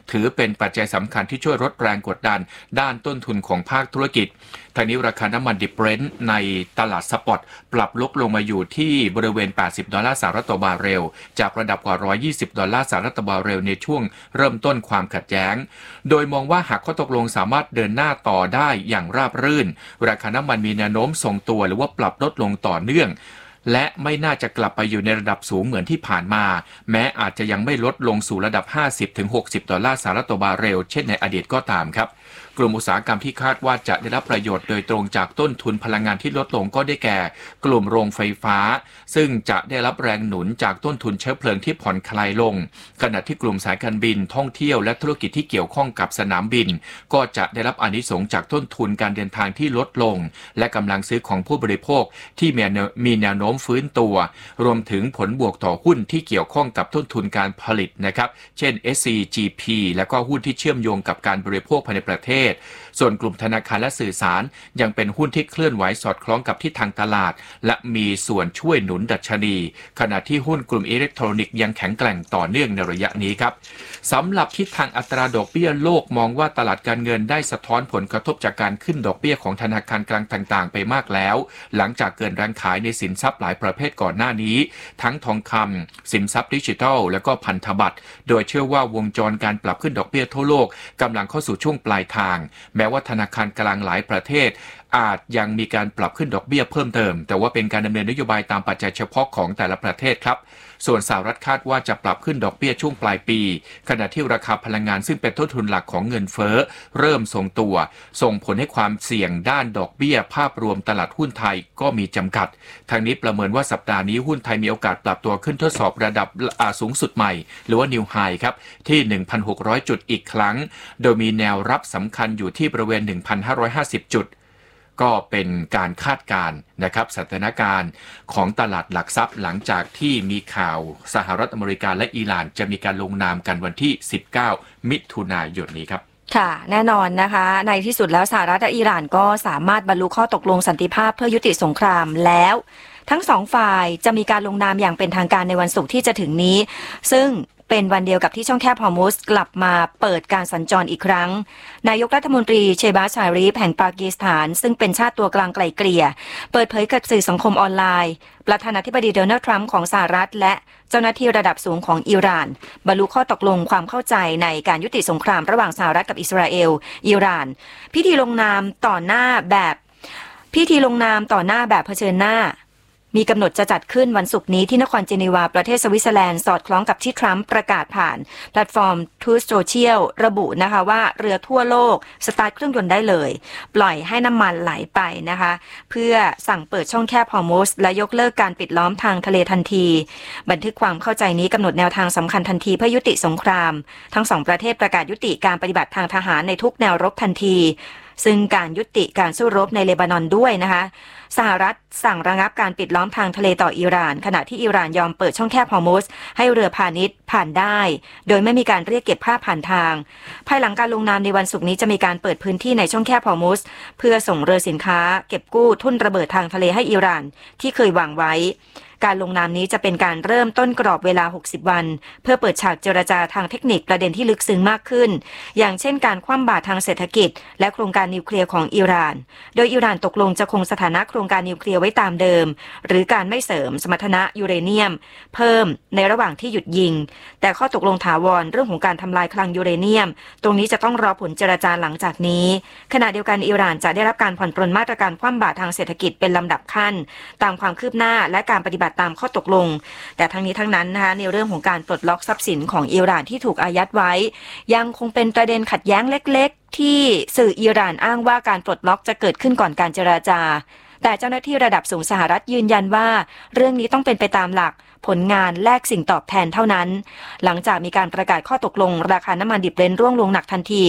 ถือเป็นปัจจัยสำคัญที่ช่วยลดแรงกดดันด้านต้นทุนของภาคธุรกิจทางนี้ราคาน้ำมันดิบเบรนท์ในตลาดสปอตปรับลดลงมาอยู่ที่บริเวณ$80ต่อบาร์เรลจากระดับกว่า$120ต่อบาร์เรลในช่วงเริ่มต้นความขัดแย้งโดยมองว่าหากข้อตกลงสามารถเดินหน้าต่อได้อย่างราบรื่นราคาน้ำมันมีแนวโน้มทรงตัวหรือว่าปรับลดลงต่อเนื่องและไม่น่าจะกลับไปอยู่ในระดับสูงเหมือนที่ผ่านมาแม้อาจจะยังไม่ลดลงสู่ระดับ$50-60ต่อบาร์เรลเช่นในอดีตก็ตามครับกลุ่มอุตสาหกรรมที่คาดว่าจะได้รับประโยชน์โดยตรงจากต้นทุนพลังงานที่ลดลงก็ได้แก่กลุ่มโรงไฟฟ้าซึ่งจะได้รับแรงหนุนจากต้นทุนเชื้อเพลิงที่ผ่อนคลายลงขณะที่กลุ่มสายการบินท่องเที่ยวและธุรกิจที่เกี่ยวข้องกับสนามบินก็จะได้รับอานิสงส์จากต้นทุนการเดินทางที่ลดลงและกำลังซื้อของผู้บริโภคที่มีแนวโน้มฟื้นตัวรวมถึงผลบวกต่อหุ้นที่เกี่ยวข้องกับต้นทุนการผลิตนะครับเช่น SCGP และก็หุ้นที่เชื่อมโยงกับการบริโภคภายในประเทศส่วนกลุ่มธนาคารและสื่อสารยังเป็นหุ้นที่เคลื่อนไหวสอดคล้องกับทิศทางตลาดและมีส่วนช่วยหนุนดัชนีขณะที่หุ้นกลุ่มอิเล็กทรอนิกส์ยังแข็งแกร่งต่อเนื่องในระยะนี้ครับสำหรับทิศทางอัตราดอกเบี้ยโลกมองว่าตลาดการเงินได้สะท้อนผลกระทบจากการขึ้นดอกเบี้ยของธนาคารกลางต่างๆไปมากแล้วหลังจากเกินแรงขายในสินทรัพย์หลายประเภทก่อนหน้านี้ทั้งทองคำสินทรัพย์ดิจิทัลและก็พันธบัตรโดยเชื่อว่าวงจรการปรับขึ้นดอกเบี้ยทั่วโลกกำลังเข้าสู่ช่วงปลายทางแม้ว่าธนาคารกลางหลายประเทศอาจยังมีการปรับขึ้นดอกเบี้ยเพิ่มเติมแต่ว่าเป็นการดำเนินนโยบายตามปัจจัยเฉพาะของแต่ละประเทศครับส่วนสหรัฐคาดว่าจะปรับขึ้นดอกเบี้ยช่วงปลายปีขณะที่ราคาพลังงานซึ่งเป็นต้นทุนหลักของเงินเฟ้อเริ่มทรงตัวส่งผลให้ความเสี่ยงด้านดอกเบี้ยภาพรวมตลาดหุ้นไทยก็มีจำกัดทางนี้ประเมินว่าสัปดาห์นี้หุ้นไทยมีโอกาสปรับตัวขึ้นทดสอบระดับสูงสุดใหม่หรือว่า New High ครับที่ 1,600 จุดอีกครั้งโดยมีแนวรับสำคัญอยู่ที่บริเวณ 1,550 จุดก็เป็นการคาดการณ์นะครับสถานการณ์ของตลาดหลักทรัพย์หลังจากที่มีข่าวสหรัฐอเมริกาและอิหร่านจะมีการลงนามกันวันที่19มิถุนายนนี้ครับค่ะแน่นอนนะคะในที่สุดแล้วสหรัฐและอิหร่านก็สามารถบรรลุข้อตกลงสันติภาพเพื่อยุติสงครามแล้วทั้งสองฝ่ายจะมีการลงนามอย่างเป็นทางการในวันศุกร์ที่จะถึงนี้ซึ่งเป็นวันเดียวกับที่ช่องแคบฮอร์มุซกลับมาเปิดการสัญจรอีกครั้งนายกรัฐมนตรีเชบาชารีฟแห่งปากีสถานซึ่งเป็นชาติตัวกลางไกล่เกลี่ยเปิดเผยกับสื่อสังคมออนไลน์ประธานาธิบดีโดนัลด์ทรัมป์ของสหรัฐและเจ้าหน้าที่ระดับสูงของอิหร่านบรรลุข้อตกลงความเข้าใจในการยุติสงครามระหว่างสหรัฐกับอิสราเอลอิหร่านพิธีลงนามต่อหน้าแบบเผชิญหน้ามีกำหนดจะจัดขึ้นวันศุกร์นี้ที่นครเจนีวาประเทศสวิตเซอร์แลนด์สอดคล้องกับที่ทรัมป์ประกาศผ่านแพลตฟอร์ม Truth Social ระบุนะคะว่าเรือทั่วโลกสตาร์ทเครื่องยนต์ได้เลยปล่อยให้น้ำมันไหลไปนะคะเพื่อสั่งเปิดช่องแคบฮอร์มุซและยกเลิกการปิดล้อมทางทะเลทันทีบันทึกความเข้าใจนี้กำหนดแนวทางสำคัญทันทีเพื่อยุติสงครามทั้งสองประเทศประกาศยุติการปฏิบัติทางทหารในทุกแนวรบทันทีซึ่งการยุติการสู้รบในเลบานอนด้วยนะคะสหรัฐสั่งระงับการปิดล้อมทางทะเลต่ออิหร่านขณะที่อิหร่านยอมเปิดช่องแคบฮอร์มุซให้เรือพาณิชย์ผ่านได้โดยไม่มีการเรียกเก็บค่าผ่านทางภายหลังการลงนามในวันศุกร์นี้จะมีการเปิดพื้นที่ในช่องแคบฮอร์มุซเพื่อส่งเรือสินค้าเก็บกู้ทุ่นระเบิดทางทะเลให้อิหร่านที่เคยวางไว้การลงนามนี้จะเป็นการเริ่มต้นกรอบเวลา60วันเพื่อเปิดฉากเจรจาทางเทคนิคประเด็นที่ลึกซึ้งมากขึ้นอย่างเช่นการคว่ำบาตรทางเศรษฐกิจและโครงการนิวเคลียร์ของอิหร่านโดยอิหร่านตกลงจะคงสถานะโครงการนิวเคลียร์ไว้ตามเดิมหรือการไม่เสริมสมรรถนะยูเรเนียมเพิ่มในระหว่างที่หยุดยิงแต่ข้อตกลงถาวรเรื่องของการทำลายคลังยูเรเนียมตรงนี้จะต้องรอผลเจรจาหลังจากนี้ขณะเดียวกันอิหร่านจะได้รับการผ่อนปรนมาตรการคว่ำบาตรทางเศรษฐกิจเป็นลำดับขั้นตามความคืบหน้าและการปฏิบัติตามข้อตกลงแต่ทั้งนี้ทั้งนั้นนะคะในเรื่องของการปลดล็อกทรัพย์สินของอิหร่านที่ถูกอายัดไว้ยังคงเป็นประเด็นขัดแย้งเล็กๆที่สื่ออิหร่านอ้างว่าการปลดล็อกจะเกิดขึ้นก่อนการเจรจาแต่เจ้าหน้าที่ระดับสูงสหรัฐยืนยันว่าเรื่องนี้ต้องเป็นไปตามหลักผลงานแลกสิ่งตอบแทนเท่านั้นหลังจากมีการประกาศข้อตกลงราคาน้ำมันดิบเบรนท์ร่วงลงหนักทันที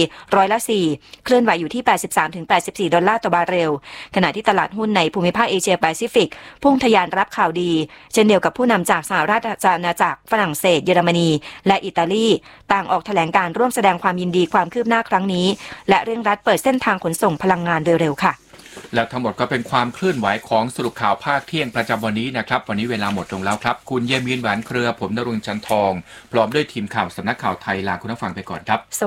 4%เคลื่อนไหวอยู่ที่$83-84ต่อบาร์เรลขณะที่ตลาดหุ้นในภูมิภาคเอเชียแปซิฟิกพุ่งทะยานรับข่าวดีเช่นเดียวกับผู้นำจากสหราชอาณาจักรฝรั่งเศสเยอรมนีและอิตาลีต่างออกแถลงการร่วมแสดงความยินดีความคืบหน้าครั้งนี้และเร่งรัดเปิดเส้นทางขนส่งพลังงานโดยเร็วค่ะและทั้งหมดก็เป็นความเคลื่อนไหวของสรุปข่าวภาคเที่ยงประจำวันนี้นะครับวันนี้เวลาหมดลงแล้วครับคุณเยมีนหวานเครือผมณรงค์จันทองพร้อมด้วยทีมข่าวสำนักข่าวไทยลาคุณผู้ฟังไปก่อนครับ